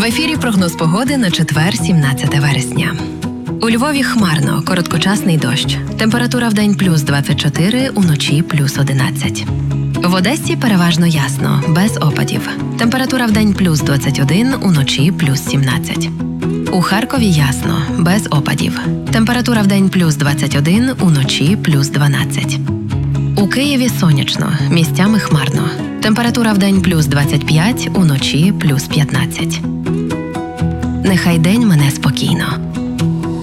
ефірі прогноз погоди на четвер, 17 вересня. У Львові хмарно, короткочасний дощ. Температура вдень плюс 24, уночі плюс 11. В Одесі переважно ясно, без опадів. Температура вдень плюс 21, уночі плюс 17. У Харкові ясно, без опадів. Температура вдень плюс 21, уночі плюс 12. У Києві сонячно, місцями хмарно. Температура вдень плюс 25, уночі плюс 15. Нехай день мине спокійно.